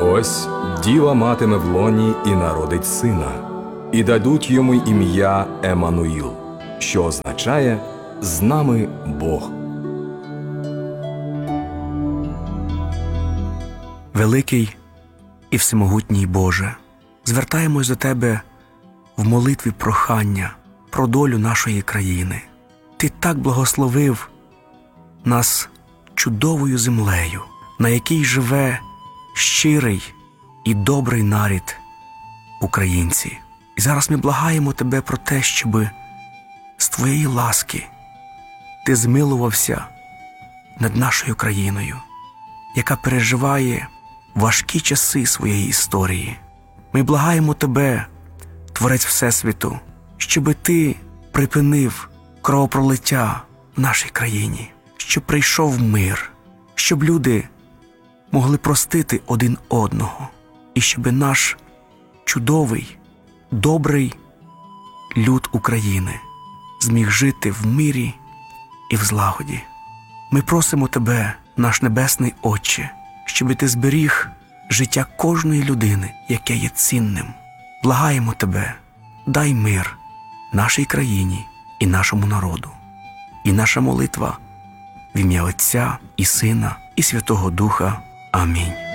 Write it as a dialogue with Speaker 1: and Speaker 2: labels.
Speaker 1: Ось діва матиме в лоні і народить сина, і дадуть йому ім'я Еммануїл, що означає «з нами Бог».
Speaker 2: Великий і всемогутній Боже, звертаємось до Тебе в молитві прохання про долю нашої країни. Ти так благословив нас чудовою землею, на якій живе щирий і добрий нарід українці. І зараз ми благаємо Тебе про те, щоб з Твоєї ласки Ти змилувався над нашою країною, яка переживає важкі часи своєї історії. Ми благаємо Тебе, Творець Всесвіту, щоби Ти припинив кровопролиття в нашій країні, щоб прийшов мир, щоб люди могли простити один одного, і щоб наш чудовий, добрий люд України зміг жити в мирі і в злагоді. Ми просимо Тебе, наш Небесний Отче, щоби Ти зберіг життя кожної людини, яке є цінним. Благаємо Тебе, дай мир нашій країні і нашому народу. І наша молитва в ім'я Отця і Сина і Святого Духа. Амінь.